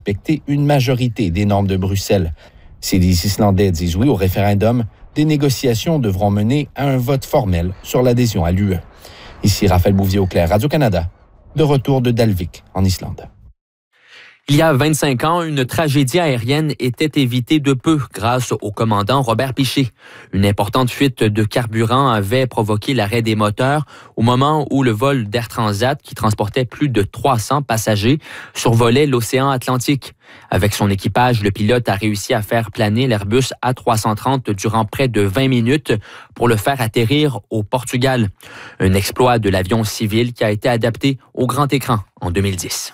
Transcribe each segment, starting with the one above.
respecter une majorité des normes de Bruxelles. Si les Islandais disent oui au référendum, des négociations devront mener à un vote formel sur l'adhésion à l'UE. Ici Raphaël Bouvier-Auclair, Radio-Canada, de retour de Dalvik, en Islande. Il y a 25 ans, une tragédie aérienne était évitée de peu grâce au commandant Robert Piché. Une importante fuite de carburant avait provoqué l'arrêt des moteurs au moment où le vol d'Air Transat, qui transportait plus de 300 passagers, survolait l'océan Atlantique. Avec son équipage, le pilote a réussi à faire planer l'Airbus A330 durant près de 20 minutes pour le faire atterrir au Portugal. Un exploit de l'avion civil qui a été adapté au grand écran en 2010.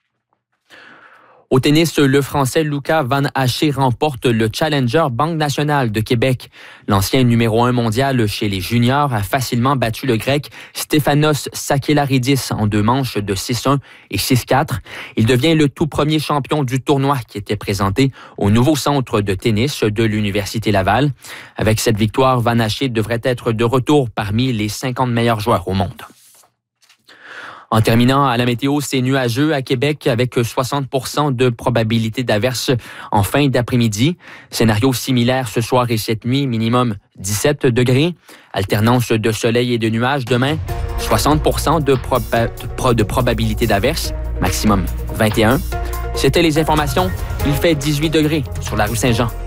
Au tennis, le Français Lucas Van Haché remporte le Challenger Banque Nationale de Québec. L'ancien numéro 1 mondial chez les juniors a facilement battu le Grec Stefanos Sakellaridis en 2 manches de 6-1 et 6-4. Il devient le tout premier champion du tournoi qui était présenté au nouveau centre de tennis de l'Université Laval. Avec cette victoire, Van Haché devrait être de retour parmi les 50 meilleurs joueurs au monde. En terminant, à la météo, c'est nuageux à Québec avec 60% de probabilité d'averse en fin d'après-midi. Scénario similaire ce soir et cette nuit, minimum 17 degrés. Alternance de soleil et de nuages demain, 60% de probabilité d'averse, maximum 21. C'était les informations. Il fait 18 degrés sur la rue Saint-Jean.